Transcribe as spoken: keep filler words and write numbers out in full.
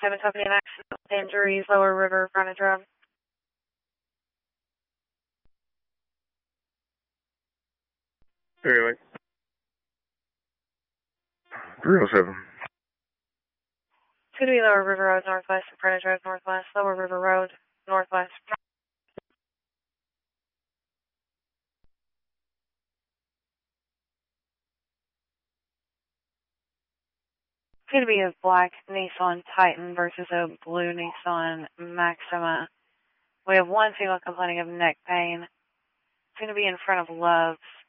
seven Company and accident injuries, Lower River Frontage Road. Really? three oh seven. It's going to be Lower River Road, Northwest, and Frontage Road, Northwest, Lower River Road, Northwest. It's going to be a black Nissan Titan versus a blue Nissan Maxima. We have one female complaining of neck pain. It's going to be in front of Love's.